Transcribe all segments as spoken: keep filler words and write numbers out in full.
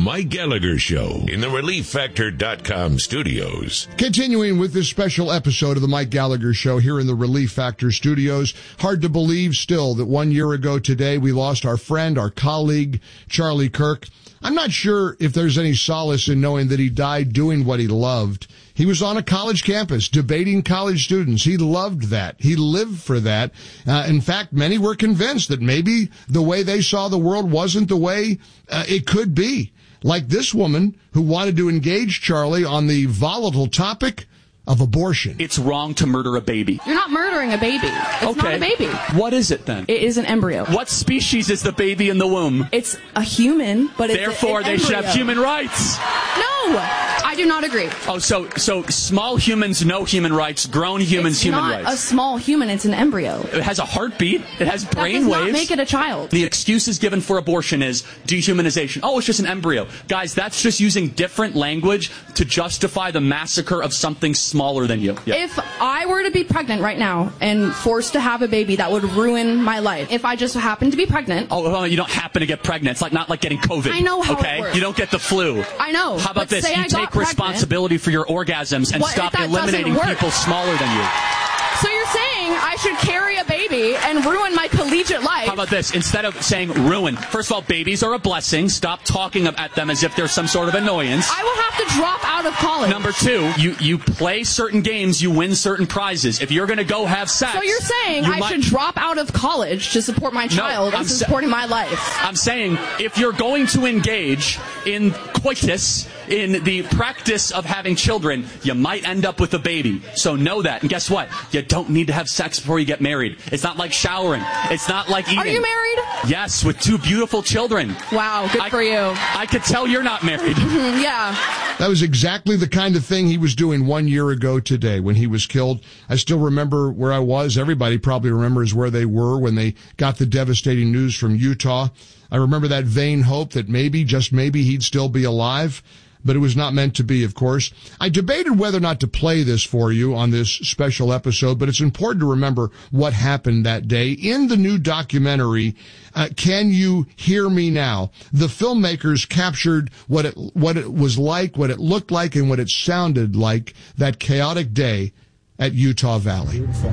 Mike Gallagher Show in the Relief Factor dot com studios. Continuing with this special episode of the Mike Gallagher Show here in the Relief Factor studios. Hard to believe still that one year ago today we lost our friend, our colleague, Charlie Kirk. I'm not sure if there's any solace in knowing that he died doing what he loved. He was on a college campus debating college students. He loved that. He lived for that. Uh, in fact, many were convinced that maybe the way they saw the world wasn't the way uh, it could be. Like this woman who wanted to engage Charlie on the volatile topic of abortion. It's wrong to murder a baby. You're not murdering a baby. It's okay. not a baby. What is it then? It is an embryo. What species is the baby in the womb? It's a human, but it's Therefore, a, they should have human rights. No, I do not agree. Oh, so so small humans, no human rights. Grown humans, it's human not rights. A small human. It's an embryo. It has a heartbeat. It has brain that does waves. Not make it a child. The excuses given for abortion is dehumanization. Oh, it's just an embryo. Guys, that's just using different language to justify the massacre of something smaller than you. Yeah. If I were to be pregnant right now and forced to have a baby, that would ruin my life. If I just happened to be pregnant. Oh, well, you don't happen to get pregnant. It's like not like getting COVID. I know how okay? it works. You don't get the flu. I know. How about but this? You I take responsibility for your orgasms and what stop eliminating people smaller than you. So you're saying I should carry a baby and ruin my collegiate life? How about this? Instead of saying ruin, first of all, babies are a blessing. Stop talking at them as if they're some sort of annoyance. I will have to drop out of college. Number two, you, you play certain games, you win certain prizes. If you're going to go have sex... So you're saying you I might... should drop out of college to support my child no, and sa- supporting my life? I'm saying if you're going to engage in coitus, in the practice of having children, you might end up with a baby. So know that. And guess what? You don't need to have sex before you get married. It's not like showering. It's not like eating. Are you married? Yes, with two beautiful children. Wow, good I, for you. I could tell you're not married. Mm-hmm, yeah. That was exactly the kind of thing he was doing one year ago today when he was killed. I still remember where I was. Everybody probably remembers where they were when they got the devastating news from Utah. I remember that vain hope that maybe, just maybe, he'd still be alive. But it was not meant to be, of course. I debated whether or not to play this for you on this special episode, but it's important to remember what happened that day. In the new documentary, uh, Can You Hear Me Now?, the filmmakers captured what it, what it was like, what it looked like, and what it sounded like that chaotic day at Utah Valley. Beautiful.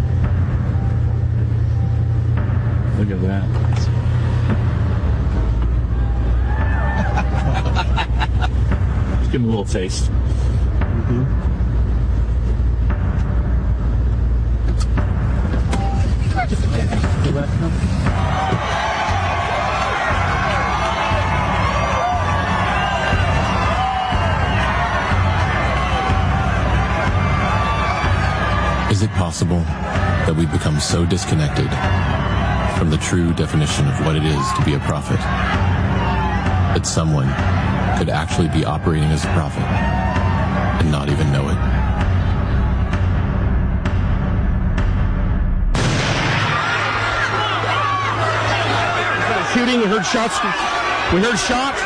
Look at that. Give him a little taste. Mm-hmm. Is it possible that we've become so disconnected from the true definition of what it is to be a prophet that someone could actually be operating as a prophet and not even know it? Shooting, we heard shots. We heard shots.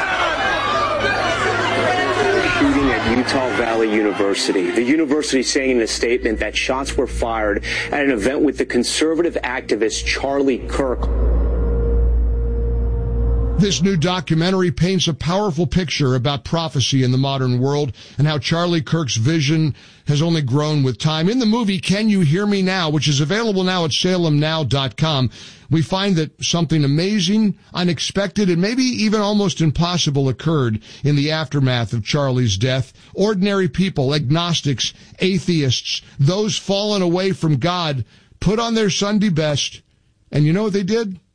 Shooting at Utah Valley University. The university saying in a statement that shots were fired at an event with the conservative activist Charlie Kirk. This new documentary paints a powerful picture about prophecy in the modern world and how Charlie Kirk's vision has only grown with time. In the movie, Can You Hear Me Now?, which is available now at salem now dot com, we find that something amazing, unexpected, and maybe even almost impossible occurred in the aftermath of Charlie's death. Ordinary people, agnostics, atheists, those fallen away from God, put on their Sunday best, and you know what they did?